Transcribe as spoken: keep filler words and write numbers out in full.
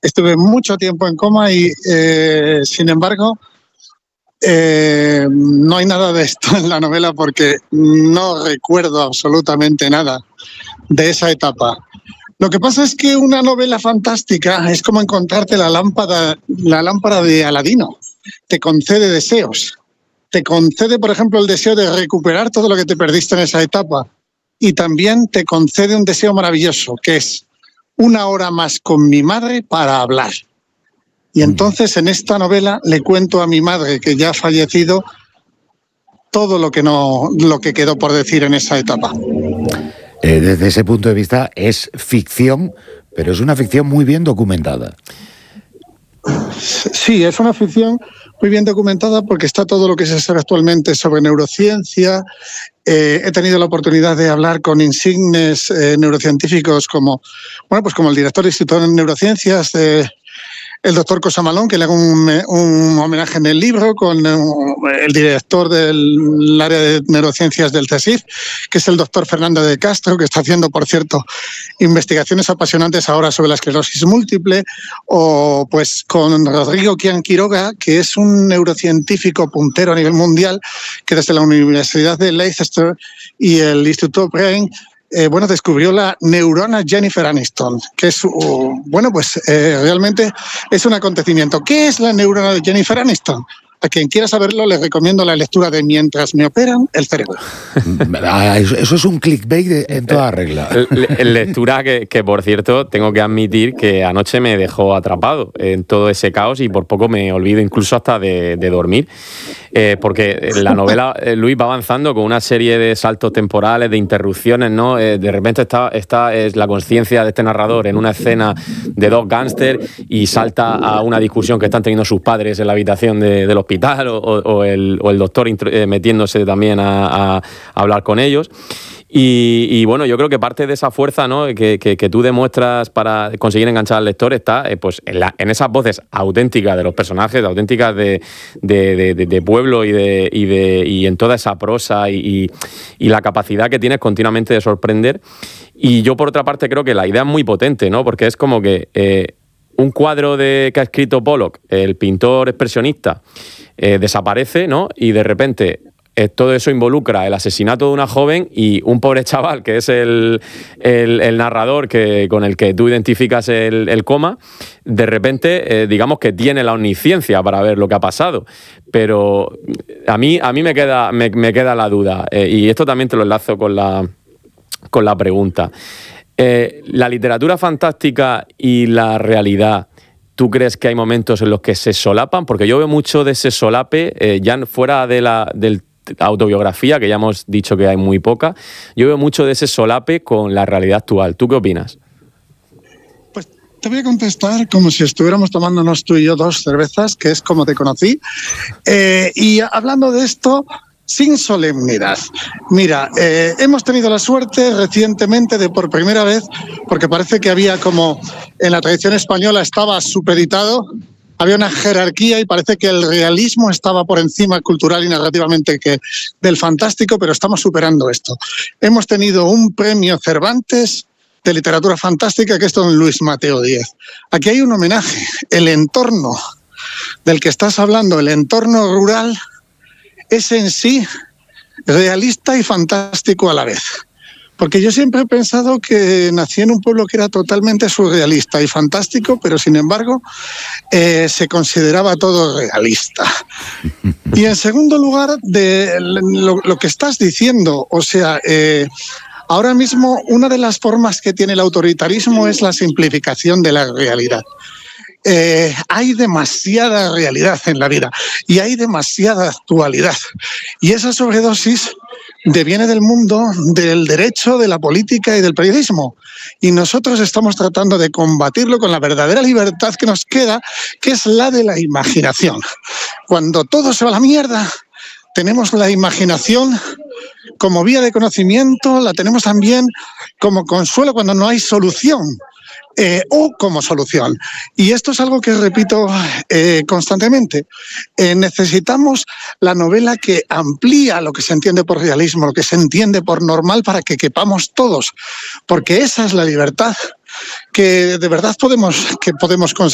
estuve mucho tiempo en coma y, eh, sin embargo, eh, no hay nada de esto en la novela porque no recuerdo absolutamente nada de esa etapa. Lo que pasa es que una novela fantástica es como encontrarte la lámpara, la lámpara de Aladino. Te concede deseos. Te concede, por ejemplo, el deseo de recuperar todo lo que te perdiste en esa etapa. Y también te concede un deseo maravilloso, que es una hora más con mi madre para hablar. Y entonces en esta novela le cuento a mi madre, que ya ha fallecido, todo lo que, no, lo que quedó por decir en esa etapa. Eh, desde ese punto de vista es ficción, pero es una ficción muy bien documentada. Sí, es una ficción muy bien documentada porque está todo lo que se sabe actualmente sobre neurociencia. Eh, he tenido la oportunidad de hablar con insignes eh, neurocientíficos como, bueno, pues como el director del Instituto de Neurociencias, eh, el doctor Cosamalón, que le hago un, un homenaje en el libro, con el director del área de neurociencias del CSIC, que es el doctor Fernando de Castro, que está haciendo, por cierto, investigaciones apasionantes ahora sobre la esclerosis múltiple, o pues con Rodrigo Quian Quiroga, que es un neurocientífico puntero a nivel mundial, que desde la Universidad de Leicester y el Instituto Brain Eh, bueno, descubrió la neurona Jennifer Aniston, que es, uh, bueno, pues eh, realmente es un acontecimiento. ¿Qué es la neurona de Jennifer Aniston? A quien quiera saberlo, les recomiendo la lectura de Mientras me operan el cerebro. Eso es un clickbait en toda regla. Le, lectura que, que, por cierto, tengo que admitir que anoche me dejó atrapado en todo ese caos y por poco me olvido incluso hasta de, de dormir. Eh, porque la novela, eh, Luis, va avanzando con una serie de saltos temporales, de interrupciones, ¿no? Eh, de repente está, está es la conciencia de este narrador en una escena de dos gángsters y salta a una discusión que están teniendo sus padres en la habitación de, del hospital o, o, el, o el doctor eh, metiéndose también a, a, a hablar con ellos. Y, y bueno, yo creo que parte de esa fuerza, ¿no?, que, que, que tú demuestras para conseguir enganchar al lector está eh, pues en, la, en esas voces auténticas de los personajes, auténticas de, de, de, de pueblo y, de, y, de, y en toda esa prosa y, y, y la capacidad que tienes continuamente de sorprender. Y yo, por otra parte, creo que la idea es muy potente, ¿no?, porque es como que eh, un cuadro de, que ha escrito Pollock, el pintor expresionista, eh, desaparece, ¿no?, y de repente Eh, todo eso involucra el asesinato de una joven y un pobre chaval que es el, el, el narrador que, con el que tú identificas el, el coma, de repente eh, digamos que tiene la omnisciencia para ver lo que ha pasado. Pero a mí, a mí me, queda, me, me queda la duda, eh, y esto también te lo enlazo con la, con la pregunta. Eh, la literatura fantástica y la realidad, ¿tú crees que hay momentos en los que se solapan? Porque yo veo mucho de ese solape, eh, ya fuera de la, del autobiografía, que ya hemos dicho que hay muy poca. Yo veo mucho de ese solape con la realidad actual. ¿Tú qué opinas? Pues te voy a contestar como si estuviéramos tomándonos tú y yo dos cervezas, que es como te conocí. Eh, y hablando de esto, sin solemnidad. Mira, eh, hemos tenido la suerte recientemente de por primera vez, porque parece que había como en la tradición española estaba supeditado, había una jerarquía y parece que el realismo estaba por encima cultural y narrativamente que del fantástico, pero estamos superando esto. Hemos tenido un premio Cervantes de literatura fantástica, que es don Luis Mateo Díez. Aquí hay un homenaje. El entorno del que estás hablando, el entorno rural, es en sí realista y fantástico a la vez. Porque yo siempre he pensado que nací en un pueblo que era totalmente surrealista y fantástico, pero sin embargo eh, se consideraba todo realista. Y en segundo lugar, de lo, lo que estás diciendo, o sea, eh, ahora mismo una de las formas que tiene el autoritarismo es la simplificación de la realidad. Eh, hay demasiada realidad en la vida y hay demasiada actualidad. Y esa sobredosis deviene del mundo del derecho, de la política y del periodismo. Y nosotros estamos tratando de combatirlo con la verdadera libertad que nos queda, que es la de la imaginación. Cuando todo se va a la mierda, tenemos la imaginación como vía de conocimiento, la tenemos también como consuelo cuando no hay solución. Eh, o como solución. Y esto es algo que repito eh, constantemente. Eh, necesitamos la novela que amplía lo que se entiende por realismo, lo que se entiende por normal, para que quepamos todos, porque esa es la libertad que de verdad podemos, que podemos conseguir.